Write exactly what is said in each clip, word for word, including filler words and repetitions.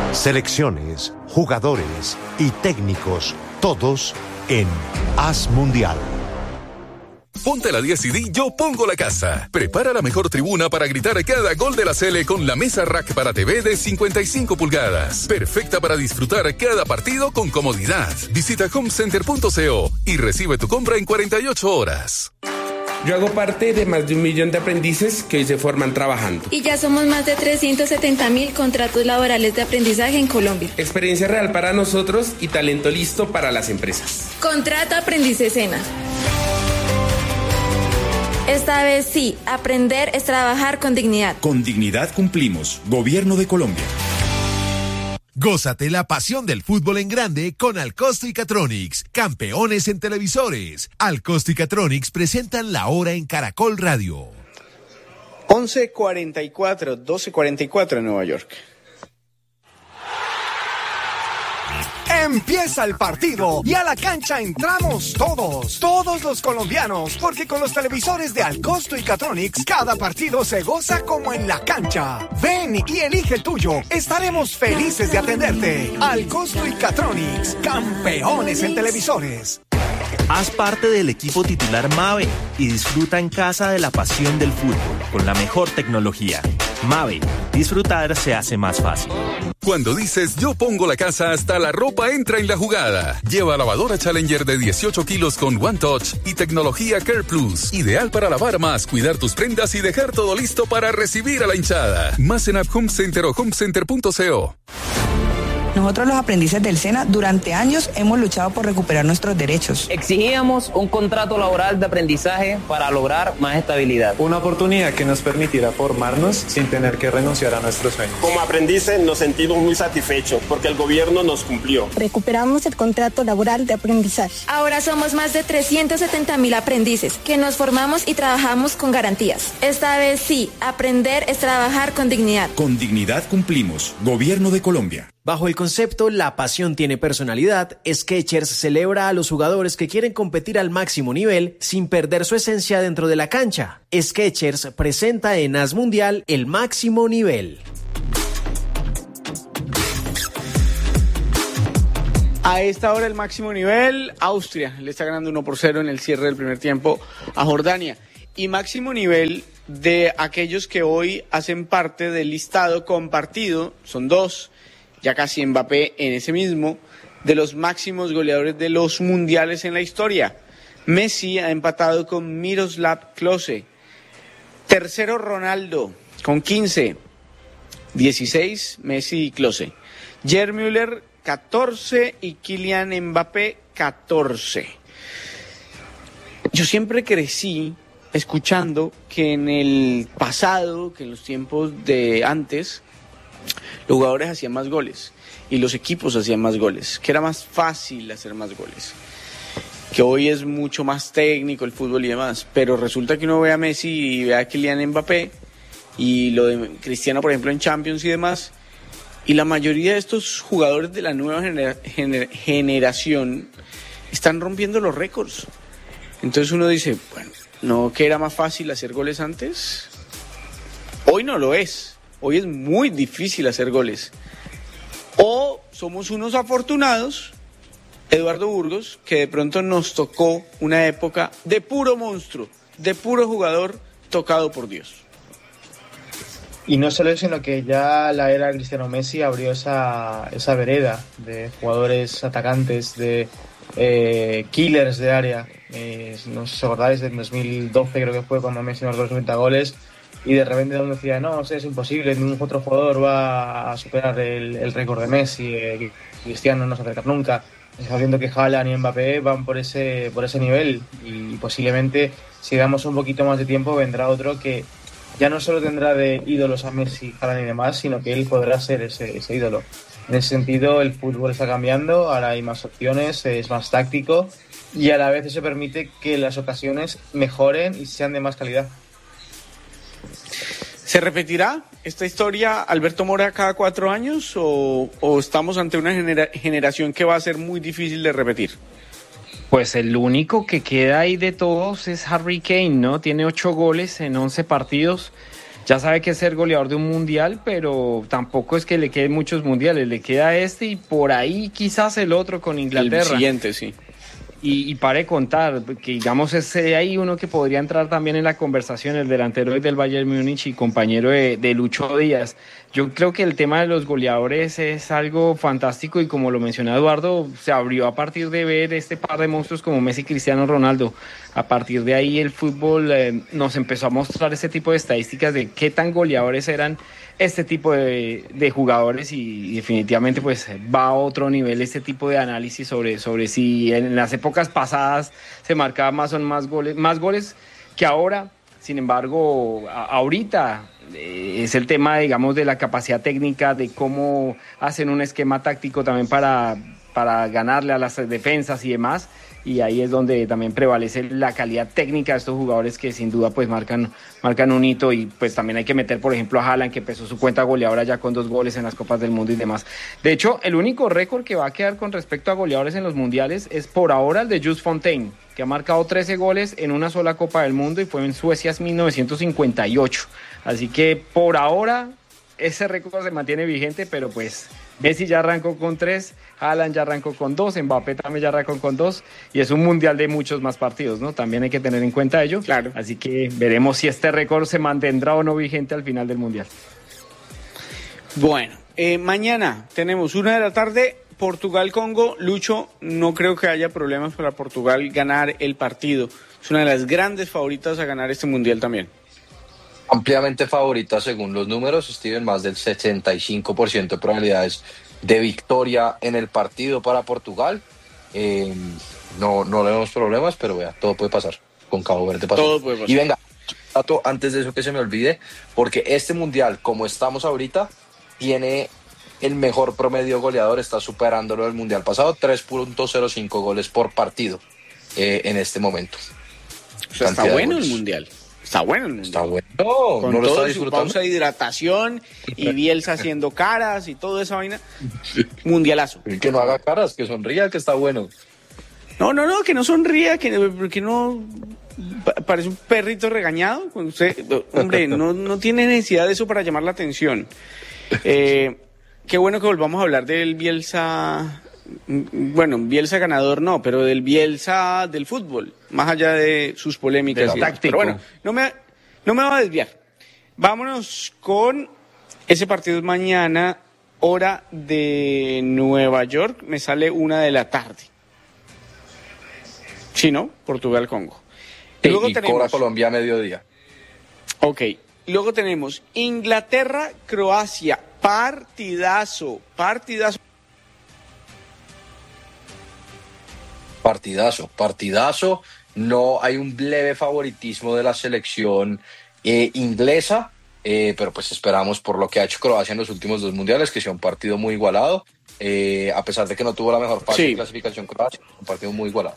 Selecciones, jugadores y técnicos, todos en Haz Mundial. Ponte la diez y di Yo Pongo la Casa. Prepara la mejor tribuna para gritar cada gol de la Sele con la mesa rack para T V de cincuenta y cinco pulgadas. Perfecta para disfrutar cada partido con comodidad. Visita homecenter punto co y recibe tu compra en cuarenta y ocho horas. Yo hago parte de más de un millón de aprendices que hoy se forman trabajando. Y ya somos más de trescientos setenta mil contratos laborales de aprendizaje en Colombia. Experiencia real para nosotros y talento listo para las empresas. Contrata Aprendices Sena. Esta vez sí, aprender es trabajar con dignidad. Con dignidad cumplimos. Gobierno de Colombia. Gózate la pasión del fútbol en grande con Alcosto y Catronics, campeones en televisores. Alcosto y Catronics presentan La Hora en Caracol Radio. once cuarenta y cuatro, doce cuarenta y cuatro en Nueva York. Empieza el partido y a la cancha entramos todos, todos los colombianos, porque con los televisores de Alcosto y Catronics cada partido se goza como en la cancha. Ven y elige el tuyo, estaremos felices de atenderte. Alcosto y Catronics, campeones en televisores. Haz parte del equipo titular Mave y disfruta en casa de la pasión del fútbol con la mejor tecnología. Mave, disfrutar se hace más fácil. Cuando dices Yo Pongo la Casa, hasta la ropa entra en la jugada. Lleva lavadora Challenger de dieciocho kilos con One Touch y tecnología Care Plus. Ideal para lavar más, cuidar tus prendas y dejar todo listo para recibir a la hinchada. Más en App Home Center o homecenter punto co. Nosotros los aprendices del SENA durante años hemos luchado por recuperar nuestros derechos. Exigíamos un contrato laboral de aprendizaje para lograr más estabilidad. Una oportunidad que nos permitiera formarnos sin tener que renunciar a nuestros sueños. Como aprendices nos sentimos muy satisfechos porque el gobierno nos cumplió. Recuperamos el contrato laboral de aprendizaje. Ahora somos más de trescientos setenta mil aprendices que nos formamos y trabajamos con garantías. Esta vez sí, aprender es trabajar con dignidad. Con dignidad cumplimos. Gobierno de Colombia. Bajo el concepto La pasión tiene personalidad, Skechers celebra a los jugadores que quieren competir al máximo nivel sin perder su esencia dentro de la cancha. Skechers presenta en Haz Mundial el máximo nivel. A esta hora el máximo nivel, Austria le está ganando uno por cero en el cierre del primer tiempo a Jordania. Y máximo nivel de aquellos que hoy hacen parte del listado compartido, son dos. Ya casi Mbappé en ese mismo, de los máximos goleadores de los mundiales en la historia. Messi ha empatado con Miroslav Klose. Tercero Ronaldo con quince. dieciséis Messi y Klose. Gerd Müller catorce y Kylian Mbappé catorce. Yo siempre crecí escuchando que en el pasado, que en los tiempos de antes, los jugadores hacían más goles y los equipos hacían más goles, que era más fácil hacer más goles, que hoy es mucho más técnico el fútbol y demás, pero resulta que uno ve a Messi y ve a Kylian Mbappé y lo de Cristiano, por ejemplo, en Champions y demás, y la mayoría de estos jugadores de la nueva genera- gener- generación están rompiendo los récords. Entonces uno dice, bueno, ¿no que era más fácil hacer goles antes? Hoy no lo es. Hoy es muy difícil hacer goles. O somos unos afortunados, Eduardo Burgos, que de pronto nos tocó una época de puro monstruo, de puro jugador tocado por Dios. Y no solo eso, sino que ya la era Cristiano Messi abrió esa, esa vereda de jugadores atacantes, de eh, killers de área. Eh, no sé si os acordáis, en dos mil doce creo que fue cuando Messi marcó los noventa goles. Y de repente uno decía, no, o sea, es imposible, ningún otro jugador va a superar el, el récord de Messi, eh, Cristiano no se acerca nunca. Está viendo que Haaland y Mbappé van por ese, por ese nivel y posiblemente si damos un poquito más de tiempo vendrá otro que ya no solo tendrá de ídolos a Messi, Haaland y demás, sino que él podrá ser ese, ese ídolo. En ese sentido el fútbol está cambiando, ahora hay más opciones, es más táctico y a la vez eso permite que las ocasiones mejoren y sean de más calidad. ¿Se repetirá esta historia, Alberto Mora, cada cuatro años o, o estamos ante una genera- generación que va a ser muy difícil de repetir? Pues el único que queda ahí de todos es Harry Kane, ¿no? Tiene ocho goles en once partidos. ya sabe que es ser goleador de un mundial, pero tampoco es que le queden muchos mundiales, le queda este y por ahí quizás el otro con Inglaterra. El siguiente, sí. Y, y pare contar, que digamos es ahí uno que podría entrar también en la conversación, el delantero del Bayern Múnich y compañero de, de Lucho Díaz. Yo creo que el tema de los goleadores es algo fantástico y como lo mencionó Eduardo, se abrió a partir de ver este par de monstruos como Messi y Cristiano Ronaldo. A partir de ahí el fútbol eh, nos empezó a mostrar este tipo de estadísticas de qué tan goleadores eran este tipo de, de jugadores y definitivamente pues va a otro nivel este tipo de análisis sobre, sobre si en las épocas pasadas se marcaba más o más goles, más goles que ahora. Sin embargo, a, ahorita eh, es el tema, digamos, de la capacidad técnica, de cómo hacen un esquema táctico también para, para ganarle a las defensas y demás. Y ahí es donde también prevalece la calidad técnica de estos jugadores que sin duda pues marcan, marcan un hito. Y pues también hay que meter, por ejemplo, a Haaland, que empezó su cuenta goleadora ya con dos goles en las Copas del Mundo y demás. De hecho, el único récord que va a quedar con respecto a goleadores en los mundiales es por ahora el de Just Fontaine, que ha marcado trece goles en una sola Copa del Mundo y fue en Suecia en mil novecientos cincuenta y ocho. Así que por ahora ese récord se mantiene vigente, pero pues Messi ya arrancó con tres, Haaland ya arrancó con dos, Mbappé también ya arrancó con dos y es un mundial de muchos más partidos, ¿no? También hay que tener en cuenta ello. Claro. Así que veremos si este récord se mantendrá o no vigente al final del mundial. Bueno, eh, mañana tenemos una de la tarde, Portugal-Congo. Lucho, no creo que haya problemas para Portugal ganar el partido. Es una de las grandes favoritas a ganar este mundial también. Ampliamente favorita según los números, Steven, más del sesenta y cinco por ciento de probabilidades de victoria en el partido para Portugal. Eh, no, no le vemos problemas, pero vea, todo puede pasar. Con Cabo Verde pasó. Todo puede pasar. Y venga, antes de eso que se me olvide, porque este mundial, como estamos ahorita, tiene el mejor promedio goleador, está superándolo del mundial pasado, tres punto cero cinco goles por partido eh, en este momento. O sea, está bueno el mundial. Está bueno el mundial. Está bueno. No, con no lo todo está su disfrutando. pausa de hidratación y Bielsa haciendo caras y toda esa vaina. Mundialazo. Que no haga caras, que sonría, que está bueno. No, no, no, que no sonría, que, que no parece un perrito regañado. Usted, hombre, no, no tiene necesidad de eso para llamar la atención. Eh, qué bueno que volvamos a hablar del Bielsa. Bueno, Bielsa ganador no, pero del Bielsa del fútbol, más allá de sus polémicas. Del táctico. Pero bueno, no me, no me va a desviar. Vámonos con ese partido mañana, hora de Nueva York. Me sale una de la tarde. Sí, ¿no? Portugal-Congo. Luego y tenemos... Cobra Colombia a mediodía. Ok. Luego tenemos Inglaterra-Croacia. Partidazo. Partidazo. Partidazo, partidazo. No hay un leve favoritismo de la selección eh, inglesa, eh, pero pues esperamos por lo que ha hecho Croacia en los últimos dos mundiales, que sea un partido muy igualado, eh, a pesar de que no tuvo la mejor fase sí. de clasificación Croacia, un partido muy igualado.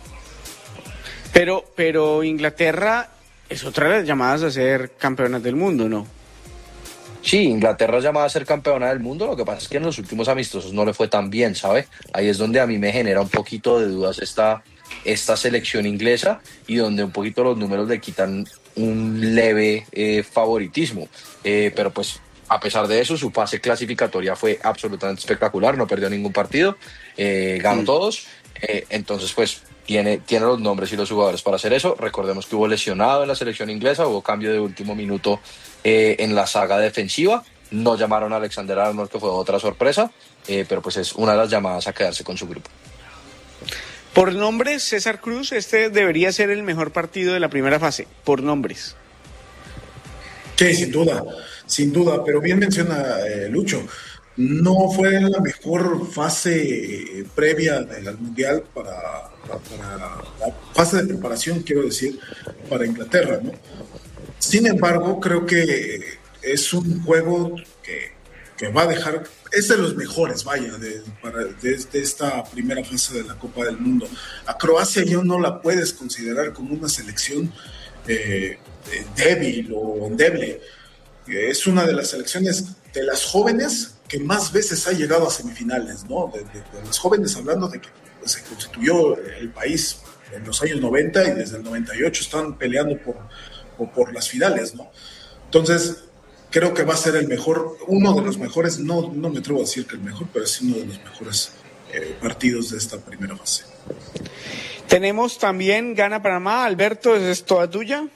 Pero, pero Inglaterra es otra de las llamadas a ser campeonas del mundo, ¿no? Sí, Inglaterra es llamada a ser campeona del mundo, lo que pasa es que en los últimos amistosos no le fue tan bien, ¿sabe? Ahí es donde a mí me genera un poquito de dudas esta, esta selección inglesa y donde un poquito los números le quitan un leve eh, favoritismo. Eh, pero pues a pesar de eso, su fase clasificatoria fue absolutamente espectacular, no perdió ningún partido, eh, ganó mm. todos, eh, entonces pues tiene, tiene los nombres y los jugadores para hacer eso. Recordemos que hubo lesionado en la selección inglesa, hubo cambio de último minuto Eh, en la saga defensiva, no llamaron a Alexander Arnold, que fue otra sorpresa, eh, pero pues es una de las llamadas a quedarse con su grupo. Por nombres, César Cruz, este debería ser el mejor partido de la primera fase, por nombres. Sí, sin duda, sin duda, pero bien menciona eh, Lucho, no fue la mejor fase previa del Mundial para, para, para la fase de preparación, quiero decir, para Inglaterra, ¿no? Sin embargo, creo que es un juego que, que va a dejar, es de los mejores, vaya, de, para, de, de esta primera fase de la Copa del Mundo. A Croacia ya no la puedes considerar como una selección eh, débil o endeble. Es una de las selecciones de las jóvenes que más veces ha llegado a semifinales, ¿no? De, de, de las jóvenes, hablando de que pues, se constituyó el país en los años noventa y desde el noventa y ocho están peleando por o por las finales, ¿no? Entonces, creo que va a ser el mejor, uno de los mejores, no, no me atrevo a decir que el mejor, pero es uno de los mejores eh, partidos de esta primera fase. Tenemos también Gana Panamá. Alberto, ¿es toda tuya?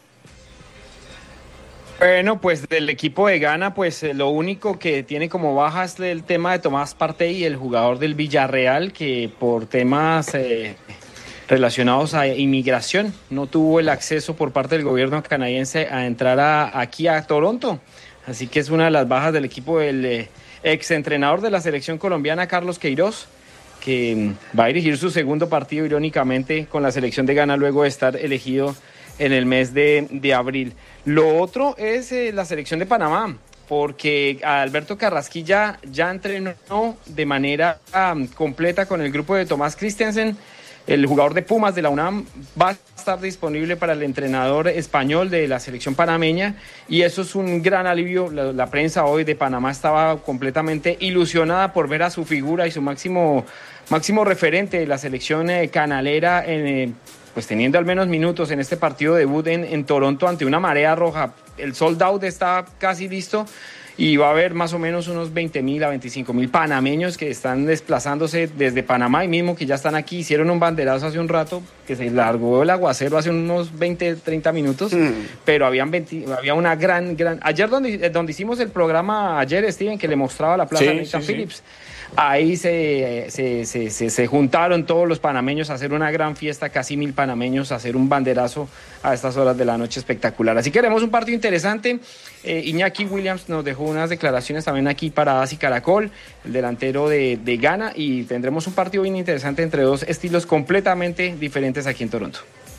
Bueno, pues del equipo de Ghana, pues eh, lo único que tiene como baja es el tema de Tomás Partey, el jugador del Villarreal, que por temas eh, relacionados a inmigración no tuvo el acceso por parte del gobierno canadiense a entrar a, aquí a Toronto. Así que es una de las bajas del equipo del eh, exentrenador de la selección colombiana, Carlos Queiroz, que va a dirigir su segundo partido, irónicamente, con la selección de Ghana luego de estar elegido en el mes de, de abril. Lo otro es eh, la selección de Panamá, porque Alberto Carrasquilla ya entrenó de manera um, completa con el grupo de Tomás Christensen. El jugador de Pumas de la UNAM va a estar disponible para el entrenador español de la selección panameña, y eso es un gran alivio. La, la prensa hoy de Panamá estaba completamente ilusionada por ver a su figura y su máximo, máximo referente de la selección eh, canalera en... Eh, pues teniendo al menos minutos en este partido debut en, en Toronto ante una marea roja. El sold out está casi listo y va a haber más o menos unos veinte mil a veinticinco mil panameños que están desplazándose desde Panamá y mismo que ya están aquí. Hicieron un banderazo hace un rato, que se largó el aguacero hace unos veinte, treinta minutos, mm. pero habían veinte, había una gran, gran... Ayer donde, donde hicimos el programa, ayer Steven, que le mostraba la plaza sí, Nathan sí, Phillips, sí. Ahí se, se, se, se, se juntaron todos los panameños a hacer una gran fiesta, casi mil panameños, a hacer un banderazo a estas horas de la noche espectacular. Así que haremos un partido interesante. Eh, Iñaki Williams nos dejó unas declaraciones también aquí para Asi Caracol, el delantero de, de Ghana, y tendremos un partido bien interesante entre dos estilos completamente diferentes aquí en Toronto.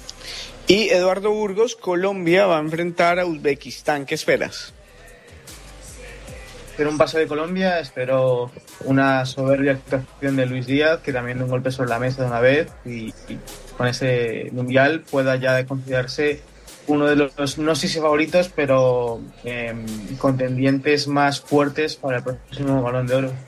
Y Eduardo Burgos, Colombia va a enfrentar a Uzbekistán. ¿Qué esperas? Espero un paso de Colombia, espero una soberbia actuación de Luis Díaz, que también de un golpe sobre la mesa de una vez, y, y con ese mundial pueda ya considerarse uno de los, no sé si favoritos, pero eh, contendientes más fuertes para el próximo Balón de Oro.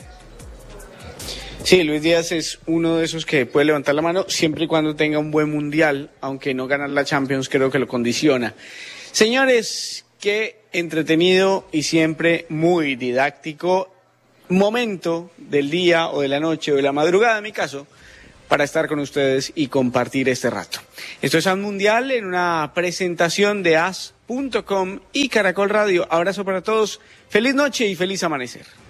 Sí, Luis Díaz es uno de esos que puede levantar la mano siempre y cuando tenga un buen mundial, aunque no ganar la Champions creo que lo condiciona. Señores, qué entretenido y siempre muy didáctico momento del día o de la noche o de la madrugada, en mi caso, para estar con ustedes y compartir este rato. Esto es As Mundial en una presentación de as punto com y Caracol Radio. Abrazo para todos, feliz noche y feliz amanecer.